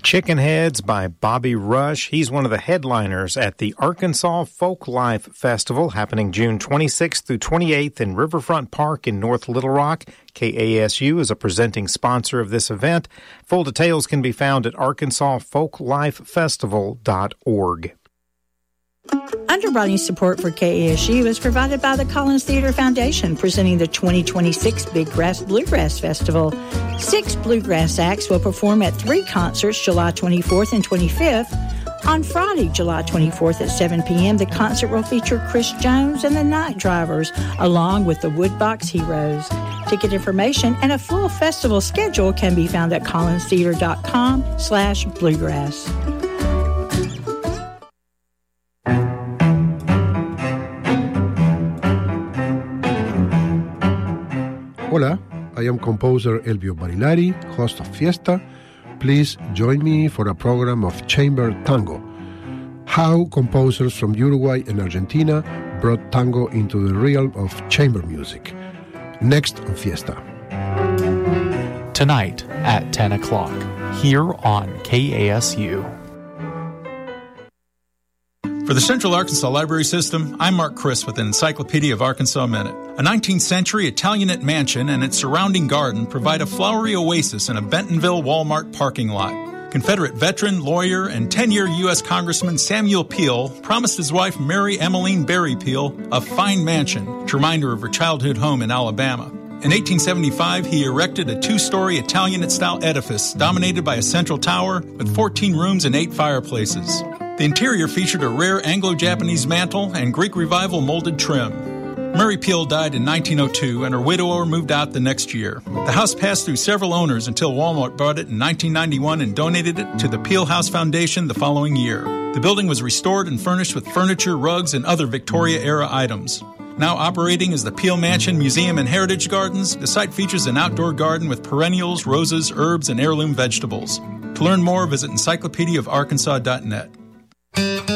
Chicken Heads by Bobby Rush. He's one of the headliners at the Arkansas Folk Life Festival happening June 26th through 28th in Riverfront Park in North Little Rock. KASU is a presenting sponsor of this event. Full details can be found at arkansasfolklifefestival.org. Underwriting support for KASU is provided by the Collins Theater Foundation, presenting the 2026 Big Grass Bluegrass Festival. 6 bluegrass acts will perform at 3 concerts July 24th and 25th. On Friday, July 24th at 7 p.m., the concert will feature Chris Jones and the Night Drivers, along with the Woodbox Heroes. Ticket information and a full festival schedule can be found at collinstheater.com/bluegrass. Hola, I am composer Elvio Barilari, host of Fiesta. Please join me for a program of chamber tango. How composers from Uruguay and Argentina brought tango into the realm of chamber music. Next on Fiesta. Tonight at 10 o'clock, here on KASU. For the Central Arkansas Library System, I'm Mark Chris with an Encyclopedia of Arkansas Minute. A 19th century Italianate mansion and its surrounding garden provide a flowery oasis in a Bentonville Walmart parking lot. Confederate veteran, lawyer, and 10-year U.S. Congressman Samuel Peel promised his wife Mary Emmeline Berry Peel a fine mansion to remind her of her childhood home in Alabama. In 1875, he erected a 2-story Italianate-style edifice dominated by a central tower with 14 rooms and 8 fireplaces. The interior featured a rare Anglo-Japanese mantel and Greek Revival molded trim. Mary Peel died in 1902, and her widower moved out the next year. The house passed through several owners until Walmart bought it in 1991 and donated it to the Peel House Foundation the following year. The building was restored and furnished with furniture, rugs, and other Victoria-era items. Now operating as the Peel Mansion Museum and Heritage Gardens, the site features an outdoor garden with perennials, roses, herbs, and heirloom vegetables. To learn more, visit encyclopediaofarkansas.net.